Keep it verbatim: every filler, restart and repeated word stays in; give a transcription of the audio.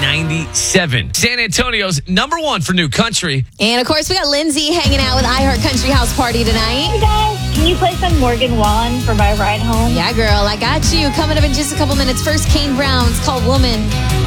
ninety-seven. San Antonio's number one for new country. And of course, we got Lindsay hanging out with iHeart Country House Party tonight. Hey guys, can you play some Morgan Wallen for my ride home? Yeah, girl, I got you. Coming up in just a couple minutes. First, Kane Brown's called Woman.